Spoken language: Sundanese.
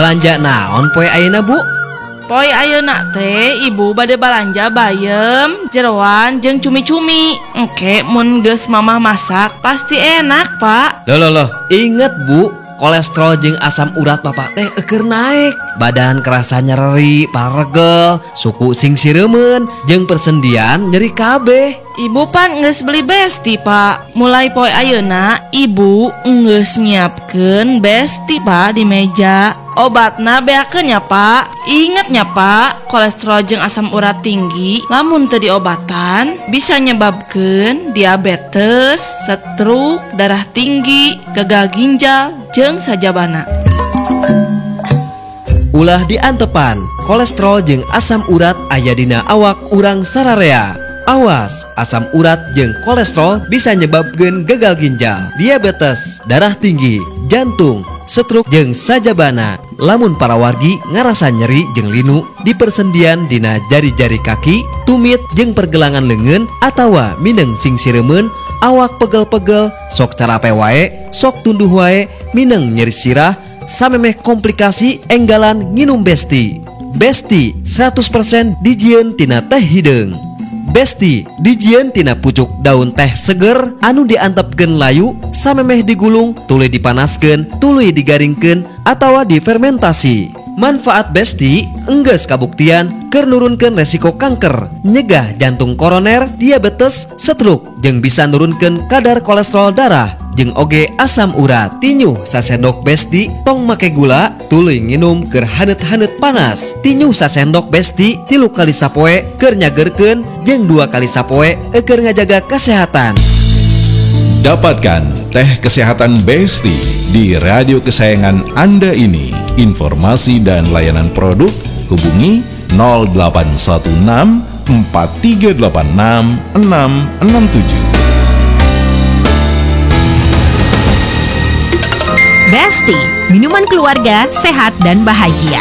balanja naon poe ayeuna Bu? Poe ayeuna teh ibu bade balanja bayem, jeroan jeung cumi-cumi. Engke mun geus mamah masak pasti enak, Pak. Loh, inget Bu, kolesterol jeung asam urat Bapak teh keur naik. Badan kerasa nyeri, paregel, suku sing siremen, jeung persendian nyeri kabeh. Ibu pan geus beli Besti, Pak. Mulai poe ayeuna ibu geus nyiapkeun Besti, Pak, di meja. Obatna beakeun nya, Pak. Inget nya, Pak, kolesterol jeung asam urat tinggi lamun teu diobatan bisa nyebabkeun diabetes, stroke, darah tinggi, gagal ginjal, jeung sajabana. Ulah diantepan, kolesterol jeung asam urat aya dina awak urang sararea. Awas, asam urat jeung kolesterol bisa nyebabkeun gagal ginjal, diabetes, darah tinggi, jantung, stroke jeung sajabana. Lamun parawargi ngarasa nyeri jeung linu di persendian dina jari-jari kaki, tumit jeung pergelangan leungeun atawa mineng sing siremen, awak pegel-pegel, sok carape wae, sok tunduh wae, mineng nyeri sirah, samemeh komplikasi enggalan nginum Besti. Besti 100% dijieun tina teh hideung. Besti dijieun tina pucuk daun teh seger anu diantepkeun layu samemeh digulung, tuluy dipanaskeun, tuluy digaringkeun atawa difermentasi. Manfaat Besti enggeus kabuktian keur nurunkeun resiko kanker, nyegah jantung koroner, diabetes, stroke, jeung bisa nurunkeun kadar kolesterol darah jeung oge asam urat. Tinyuh sasendok Besti tong make gula, tuluy nginum keur haneut-haneut panas. Tinyuh sasendok Besti 3 kali sapoe keur nyageurkeun jeung 2 kali sapoe keur ngajaga kesehatan. Dapatkan teh kesehatan Besti di radio kesayangan Anda ini. Informasi dan layanan produk hubungi 0816 4386 667. Besti, minuman keluarga sehat dan bahagia.